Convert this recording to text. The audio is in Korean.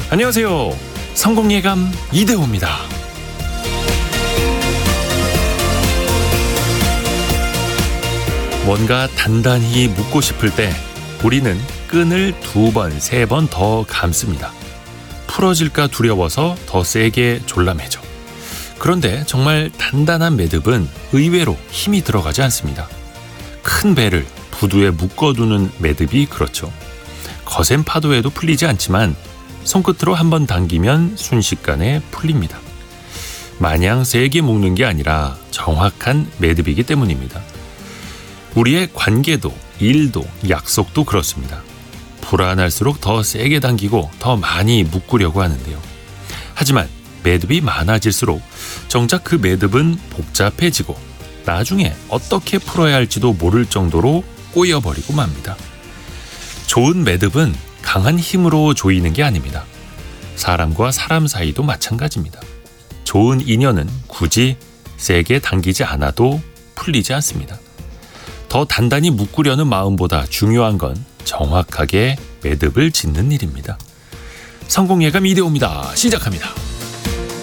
안녕하세요. 성공예감 이대호입니다. 뭔가 단단히 묶고 싶을 때 우리는 끈을 2번, 3번 더 감습니다. 풀어질까 두려워서 더 세게 졸라매죠. 그런데 정말 단단한 매듭은 의외로 힘이 들어가지 않습니다. 큰 배를 부두에 묶어두는 매듭이 그렇죠. 거센 파도에도 풀리지 않지만 손끝으로 한번 당기면 순식간에 풀립니다. 마냥 세게 묶는 게 아니라 정확한 매듭이기 때문입니다. 우리의 관계도, 일도, 약속도 그렇습니다. 불안할수록 더 세게 당기고 더 많이 묶으려고 하는데요. 하지만 매듭이 많아질수록 정작 그 매듭은 복잡해지고 나중에 어떻게 풀어야 할지도 모를 정도로 꼬여버리고 맙니다. 좋은 매듭은 강한 힘으로 조이는 게 아닙니다. 사람과 사람 사이도 마찬가지입니다. 좋은 인연은 굳이 세게 당기지 않아도 풀리지 않습니다. 더 단단히 묶으려는 마음보다 중요한 건 정확하게 매듭을 짓는 일입니다. 성공예감 이대호입니다. 시작합니다.